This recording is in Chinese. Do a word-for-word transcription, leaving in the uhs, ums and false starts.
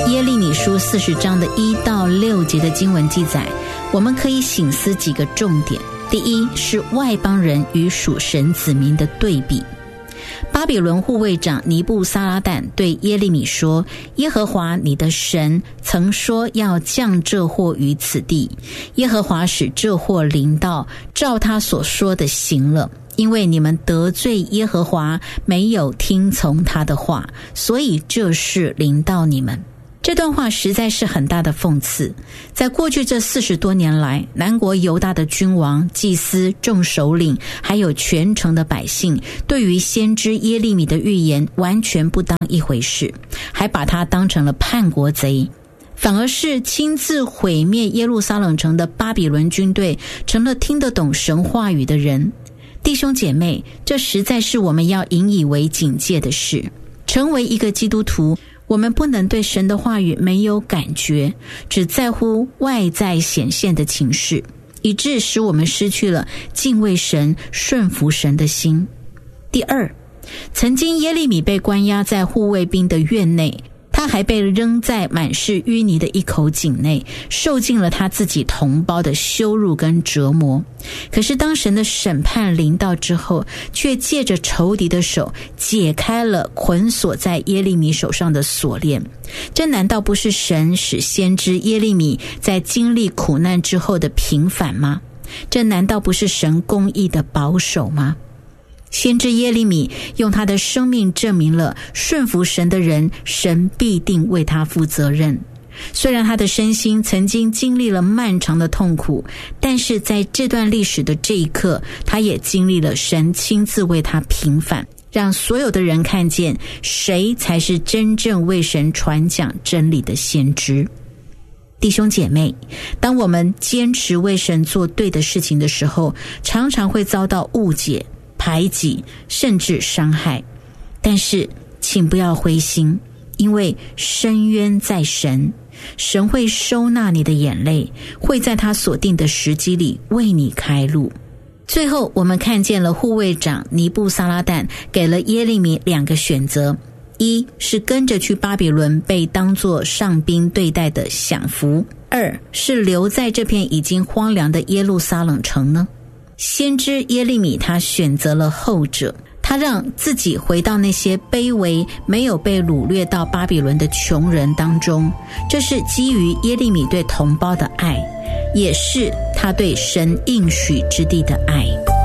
耶利米书四十章的一到六节的经文记载，我们可以省思几个重点。第一是外邦人与属神子民的对比。巴比伦护卫长尼布撒拉旦对耶利米说，耶和华你的神曾说要降这祸于此地，耶和华使这祸临到，照他所说的行了，因为你们得罪耶和华，没有听从他的话，所以这事临到你们。这段话实在是很大的讽刺。在过去这四十多年来，南国犹大的君王、祭司、众首领还有全城的百姓，对于先知耶利米的预言完全不当一回事，还把他当成了叛国贼。反而是亲自毁灭耶路撒冷城的巴比伦军队成了听得懂神话语的人。弟兄姐妹，这实在是我们要引以为警戒的事。成为一个基督徒，我们不能对神的话语没有感觉，只在乎外在显现的情势，以致使我们失去了敬畏神、顺服神的心。第二，曾经耶利米被关押在护卫兵的院内，他还被扔在满是淤泥的一口井内，受尽了他自己同胞的羞辱跟折磨。可是当神的审判临到之后，却借着仇敌的手解开了捆锁在耶利米手上的锁链。这难道不是神使先知耶利米在经历苦难之后的平反吗？这难道不是神公义的保守吗？先知耶利米用他的生命证明了顺服神的人，神必定为他负责任。虽然他的身心曾经经历了漫长的痛苦，但是在这段历史的这一刻，他也经历了神亲自为他平反，让所有的人看见谁才是真正为神传讲真理的先知。弟兄姐妹，当我们坚持为神做对的事情的时候，常常会遭到误解、排挤，甚至伤害。但是请不要灰心，因为深渊在神，神会收纳你的眼泪，会在他所定的时机里为你开路。最后我们看见了护卫长尼布撒拉旦给了耶利米两个选择，一是跟着去巴比伦被当作上宾对待的享福，二是留在这片已经荒凉的耶路撒冷城呢？先知耶利米他选择了后者，他让自己回到那些卑微没有被掳掠到巴比伦的穷人当中，这是基于耶利米对同胞的爱，也是他对神应许之地的爱。